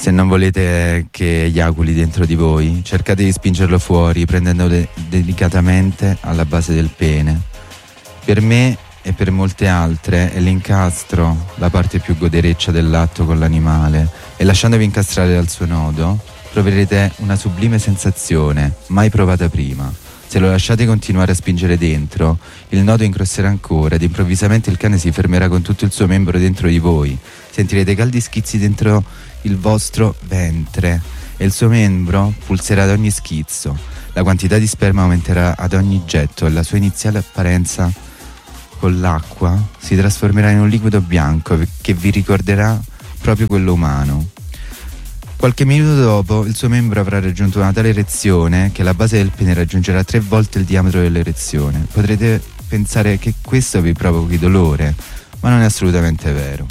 Se non volete che eiaculi dentro di voi, cercate di spingerlo fuori prendendo delicatamente alla base del pene. Per me e per molte altre è l'incastro la parte più godereccia dell'atto con l'animale, e lasciandovi incastrare dal suo nodo proverete una sublime sensazione mai provata prima. Se lo lasciate continuare a spingere dentro, il nodo incrosserà ancora ed improvvisamente il cane si fermerà con tutto il suo membro dentro di voi. Sentirete caldi schizzi dentro il vostro ventre e il suo membro pulserà ad ogni schizzo. La quantità di sperma aumenterà ad ogni getto e la sua iniziale apparenza con l'acqua si trasformerà in un liquido bianco che vi ricorderà proprio quello umano. Qualche minuto dopo il suo membro avrà raggiunto una tale erezione che la base del pene raggiungerà 3 volte il diametro dell'erezione. Potrete pensare che questo vi provochi dolore, ma non è assolutamente vero.